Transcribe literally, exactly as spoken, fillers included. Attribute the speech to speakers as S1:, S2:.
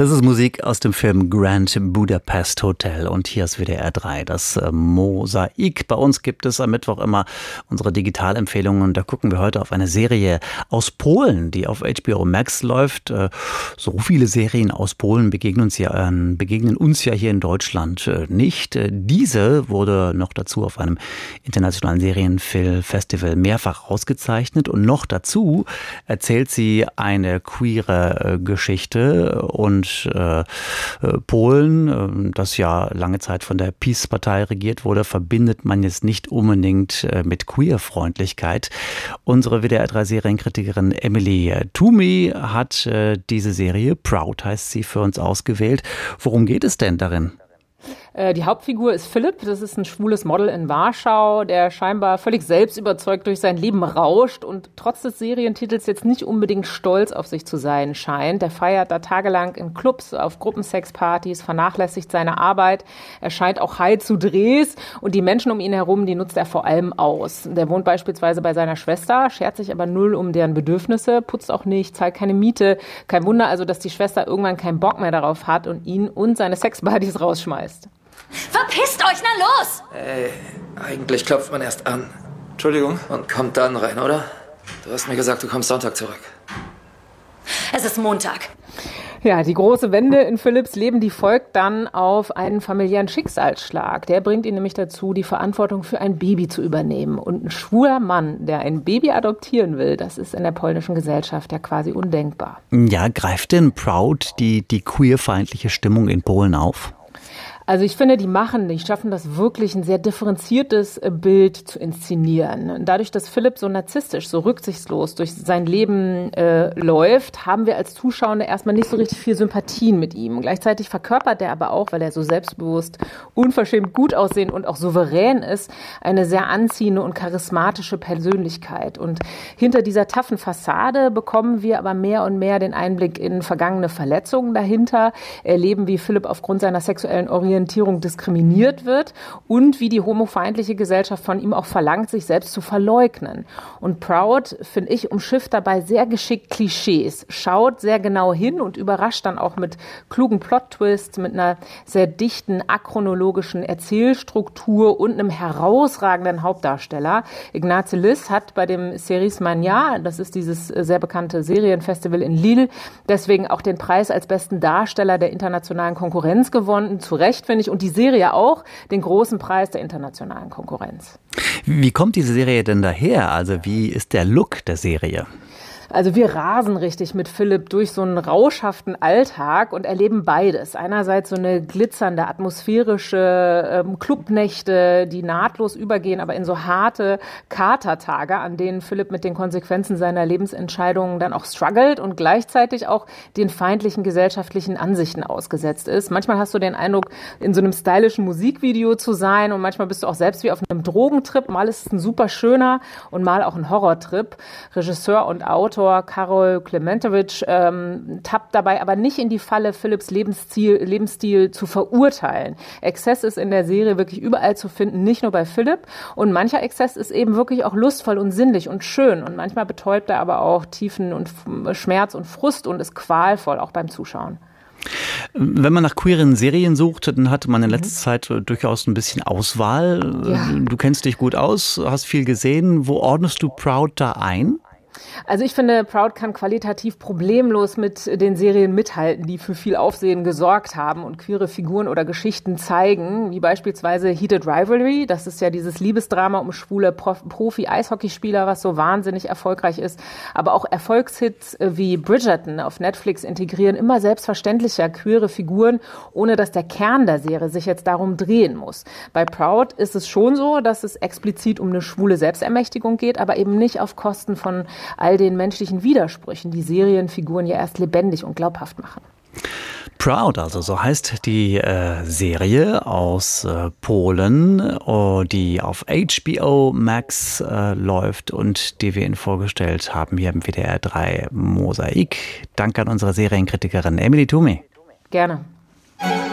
S1: Das ist Musik aus dem Film Grand Budapest Hotel und hier ist W D R drei, das äh, Mosaik. Bei uns gibt es am Mittwoch immer unsere Digitalempfehlungen und da gucken wir heute auf eine Serie aus Polen, die auf H B O Max läuft. Äh, so viele Serien aus Polen begegnen uns ja, äh, begegnen uns ja hier in Deutschland äh, nicht. Äh, diese wurde noch dazu auf einem internationalen Serienfilmfestival mehrfach ausgezeichnet und noch dazu erzählt sie eine queere äh, Geschichte und äh, Polen, äh, das ja lange Zeit von der PiS-Partei regiert wurde, verbindet man jetzt nicht unbedingt äh, mit Queerfreundlichkeit. Unsere W D R drei Serienkritikerin Emily Toomey hat äh, diese Serie, Proud heißt sie, für uns ausgewählt. Worum geht es denn darin?
S2: Die Hauptfigur ist Philipp, das ist ein schwules Model in Warschau, der scheinbar völlig selbstüberzeugt durch sein Leben rauscht und trotz des Serientitels jetzt nicht unbedingt stolz auf sich zu sein scheint. Der feiert da tagelang in Clubs, auf Gruppensexpartys, vernachlässigt seine Arbeit, er scheint auch high zu Drehs und die Menschen um ihn herum, die nutzt er vor allem aus. Der wohnt beispielsweise bei seiner Schwester, schert sich aber null um deren Bedürfnisse, putzt auch nicht, zahlt keine Miete. Kein Wunder also, dass die Schwester irgendwann keinen Bock mehr darauf hat und ihn und seine Sexbuddies rausschmeißt.
S3: Verpisst euch, na los!
S4: Ey, eigentlich klopft man erst an. Entschuldigung. Und kommt dann rein, oder? Du hast mir gesagt, du kommst Sonntag zurück.
S3: Es ist Montag.
S2: Ja, die große Wende in Philipps Leben, die folgt dann auf einen familiären Schicksalsschlag. Der bringt ihn nämlich dazu, die Verantwortung für ein Baby zu übernehmen. Und ein schwuler Mann, der ein Baby adoptieren will, das ist in der polnischen Gesellschaft ja quasi undenkbar.
S1: Ja, greift denn Proud die, die queerfeindliche Stimmung in Polen auf?
S2: Also ich finde, die machen, die schaffen das wirklich, ein sehr differenziertes Bild zu inszenieren. Dadurch, dass Philipp so narzisstisch, so rücksichtslos durch sein Leben äh, läuft, haben wir als Zuschauer erstmal nicht so richtig viel Sympathien mit ihm. Gleichzeitig verkörpert er aber auch, weil er so selbstbewusst, unverschämt gut aussehend und auch souverän ist, eine sehr anziehende und charismatische Persönlichkeit. Und hinter dieser taffen Fassade bekommen wir aber mehr und mehr den Einblick in vergangene Verletzungen dahinter, erleben, wie Philipp aufgrund seiner sexuellen Orientierung diskriminiert wird und wie die homofeindliche Gesellschaft von ihm auch verlangt, sich selbst zu verleugnen. Und Proud, finde ich, umschifft dabei sehr geschickt Klischees, schaut sehr genau hin und überrascht dann auch mit klugen Plot-Twists, mit einer sehr dichten achronologischen Erzählstruktur und einem herausragenden Hauptdarsteller. Ignace Lys hat bei dem Series Mania, das ist dieses sehr bekannte Serienfestival in Lille, deswegen auch den Preis als besten Darsteller der internationalen Konkurrenz gewonnen, zu Recht, finde ich, und die Serie auch den großen Preis der internationalen Konkurrenz.
S1: Wie kommt diese Serie denn daher? Also wie ist der Look der Serie?
S2: Also wir rasen richtig mit Philipp durch so einen rauschhaften Alltag und erleben beides. Einerseits so eine glitzernde, atmosphärische ähm, Clubnächte, die nahtlos übergehen, aber in so harte Katertage, an denen Philipp mit den Konsequenzen seiner Lebensentscheidungen dann auch struggelt und gleichzeitig auch den feindlichen gesellschaftlichen Ansichten ausgesetzt ist. Manchmal hast du den Eindruck, in so einem stylischen Musikvideo zu sein und manchmal bist du auch selbst wie auf einem Drogentrip. Mal ist es ein super schöner und mal auch ein Horrortrip. Regisseur und Autor Karol Klementowicz ähm, tappt dabei aber nicht in die Falle, Philipps Lebensstil, Lebensstil zu verurteilen. Exzess ist in der Serie wirklich überall zu finden, nicht nur bei Philipp. Und mancher Exzess ist eben wirklich auch lustvoll und sinnlich und schön. Und manchmal betäubt er aber auch Tiefen und Schmerz und Frust und ist qualvoll, auch beim Zuschauen.
S1: Wenn man nach queeren Serien sucht, dann hat man in letzter Zeit durchaus ein bisschen Auswahl. Ja. Du kennst dich gut aus, hast viel gesehen. Wo ordnest du Proud da ein?
S2: Also ich finde, Proud kann qualitativ problemlos mit den Serien mithalten, die für viel Aufsehen gesorgt haben und queere Figuren oder Geschichten zeigen, wie beispielsweise Heated Rivalry. Das ist ja dieses Liebesdrama um schwule Profi-Eishockeyspieler, was so wahnsinnig erfolgreich ist. Aber auch Erfolgshits wie Bridgerton auf Netflix integrieren immer selbstverständlicher queere Figuren, ohne dass der Kern der Serie sich jetzt darum drehen muss. Bei Proud ist es schon so, dass es explizit um eine schwule Selbstermächtigung geht, aber eben nicht auf Kosten von all den menschlichen Widersprüchen, die Serienfiguren ja erst lebendig und glaubhaft machen.
S1: Proud, also so heißt die äh, Serie aus äh, Polen, oh, die auf H B O Max äh, läuft und die wir Ihnen vorgestellt haben hier im W D R drei Mosaik. Danke an unsere Serienkritikerin Emily Toomey.
S2: Gerne.